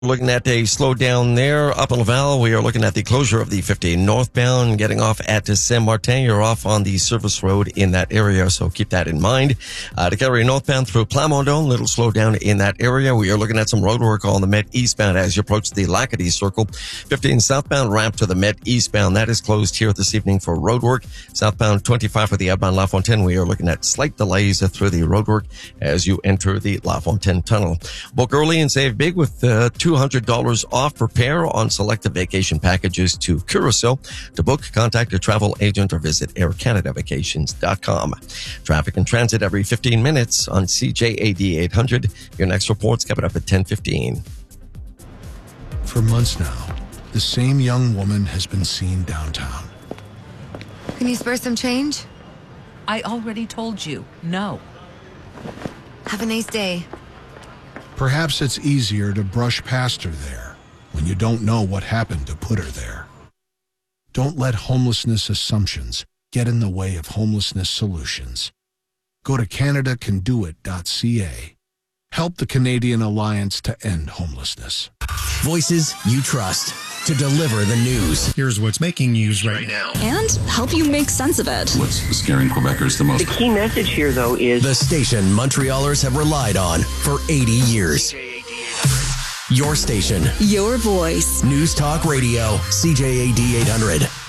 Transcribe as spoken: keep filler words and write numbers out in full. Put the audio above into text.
Looking at a slowdown there up in Laval. We are looking at the closure of the fifteen northbound, getting off at Saint Martin. You're off on the service road in that area, so keep that in mind. Uh, to carry northbound through Plamondon, little slowdown in that area. We are looking at some road work on the Met eastbound as you approach the Lacadie Circle. fifteen southbound ramp to the Met eastbound. That is closed here this evening for road work. Southbound twenty-five for the outbound La Fontaine. We are looking at slight delays through the road work as you enter the La Fontaine Tunnel. Book early and save big with uh, two hundred dollars off repair on selected vacation packages to Curacao. To book, contact your travel agent or visit air canada vacations dot com. Traffic and transit every fifteen minutes on C J A D eight hundred. Your next report's coming up at ten fifteen. For months now, the same young woman has been seen downtown. Can you spare some change? I already told you, no. Have a nice day. Perhaps it's easier to brush past her there when you don't know what happened to put her there. Don't let homelessness assumptions get in the way of homelessness solutions. Go to canada can do it dot c a. Help the Canadian Alliance to End Homelessness. Voices you trust to deliver the news. Here's what's making news right now. And help you make sense of it. What's scaring Quebecers the most? The key message here, though, is the station Montrealers have relied on for eighty years. Your station. Your voice. News Talk Radio, C J A D eight hundred.